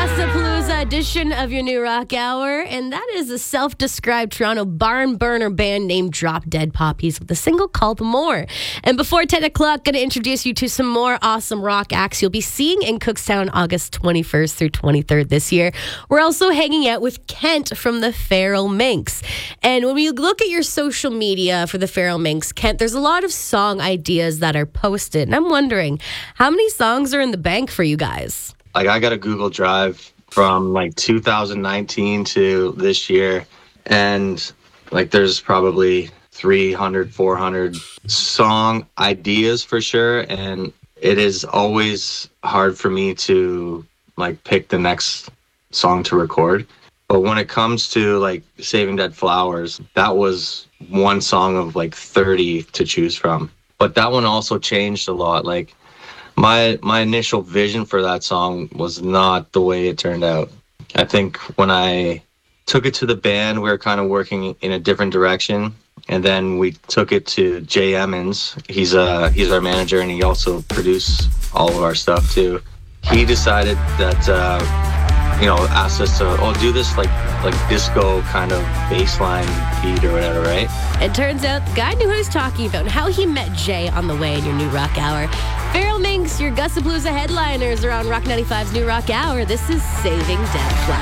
Gossipalooza edition of your New Rock Hour, and that is a self-described Toronto barn burner band named Drop Dead Poppies with a single called More. And before 10 o'clock, going to introduce you to some more awesome rock acts you'll be seeing in Cookstown August 21st through 23rd this year. We're also hanging out with Kent from the Feral Minx. And when we look at your social media for the Feral Minx, Kent, there's a lot of song ideas that are posted. And I'm wondering, how many songs are in the bank for you guys? Like, I got a Google Drive from like 2019 to this year, and like there's probably 300, 400 song ideas for sure. And it is always hard for me to like pick the next song to record. But when it comes to like Saving Dead Flowers, that was one song of like 30 to choose from. But that one also changed a lot. Like, my initial vision for that song was not the way it turned out. I think when I took it to the band, we were kind of working in a different direction. And then we took it to Jay Emmons. He's our manager, and he also produced all of our stuff too. He decided that, asked us to do this like disco kind of baseline beat or whatever, right? It turns out the guy knew what he was talking about and how he met Jay on the way in your New Rock Hour. Feral Minx, your Gossipalooza headliners are on Rock 95's New Rock Hour. This is Saving Dead Flowers.